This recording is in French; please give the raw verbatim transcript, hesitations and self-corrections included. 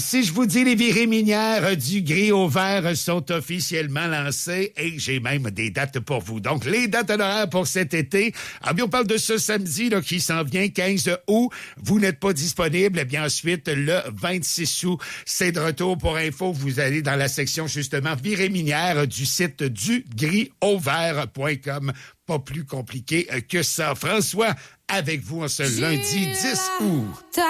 Si je vous dis les virées minières du gris au vert sont officiellement lancées et j'ai même des dates pour vous. Donc, les dates honoraires pour cet été. Ah bien, on parle de ce samedi là, qui s'en vient, quinze août. Vous n'êtes pas disponible. Eh bien, ensuite, le vingt-six août, c'est de retour. Pour info, vous allez dans la section, justement, virées minières du site du gris au vert point com. Pas plus compliqué que ça. François, avec vous en ce lundi dix août.